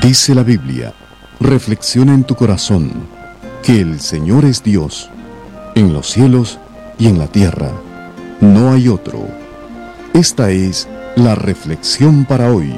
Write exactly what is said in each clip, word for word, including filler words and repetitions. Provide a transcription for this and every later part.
Dice la Biblia, reflexiona en tu corazón, que el Señor es Dios, en los cielos y en la tierra. No hay otro. Esta es la reflexión para hoy.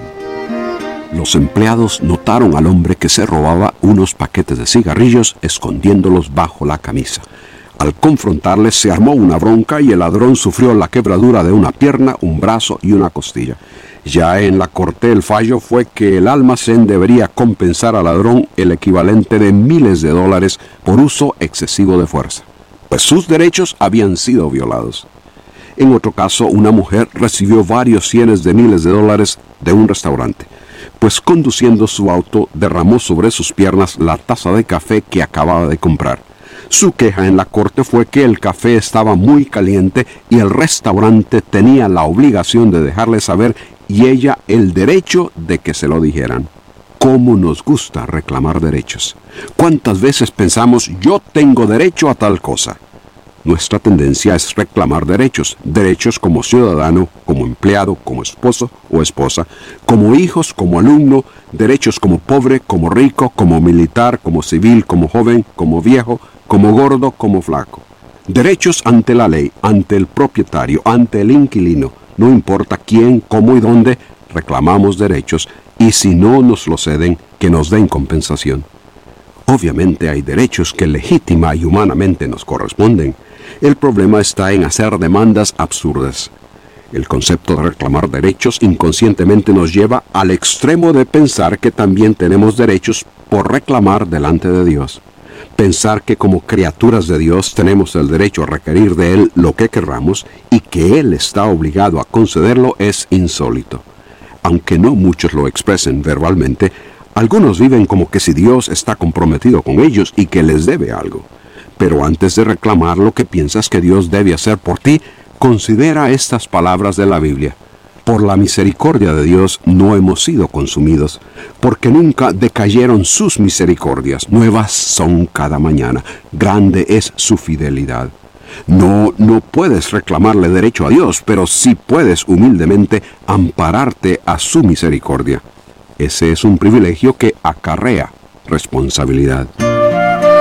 Los empleados notaron al hombre que se robaba unos paquetes de cigarrillos escondiéndolos bajo la camisa. Al confrontarles se armó una bronca y el ladrón sufrió la quebradura de una pierna, un brazo y una costilla. Ya en la corte el fallo fue que el almacén debería compensar al ladrón el equivalente de miles de dólares por uso excesivo de fuerza, pues sus derechos habían sido violados. En otro caso, una mujer recibió varios cientos de miles de dólares de un restaurante, pues conduciendo su auto derramó sobre sus piernas la taza de café que acababa de comprar. Su queja en la corte fue que el café estaba muy caliente y el restaurante tenía la obligación de dejarle saber y ella el derecho de que se lo dijeran. ¿Cómo nos gusta reclamar derechos? ¿Cuántas veces pensamos yo tengo derecho a tal cosa? Nuestra tendencia es reclamar derechos, derechos como ciudadano, como empleado, como esposo o esposa, como hijos, como alumno, derechos como pobre, como rico, como militar, como civil, como joven, como viejo, como gordo, como flaco. Derechos ante la ley, ante el propietario, ante el inquilino. No importa quién, cómo y dónde, reclamamos derechos y si no nos lo ceden, que nos den compensación. Obviamente hay derechos que legítima y humanamente nos corresponden. El problema está en hacer demandas absurdas. El concepto de reclamar derechos inconscientemente nos lleva al extremo de pensar que también tenemos derechos por reclamar delante de Dios. Pensar que como criaturas de Dios tenemos el derecho a requerir de Él lo que querramos y que Él está obligado a concederlo es insólito. Aunque no muchos lo expresen verbalmente, algunos viven como que si Dios está comprometido con ellos y que les debe algo. Pero antes de reclamar lo que piensas que Dios debe hacer por ti, considera estas palabras de la Biblia. Por la misericordia de Dios no hemos sido consumidos, porque nunca decayeron sus misericordias. Nuevas son cada mañana. Grande es su fidelidad. No, no puedes reclamarle derecho a Dios, pero sí puedes humildemente ampararte a su misericordia. Ese es un privilegio que acarrea responsabilidad.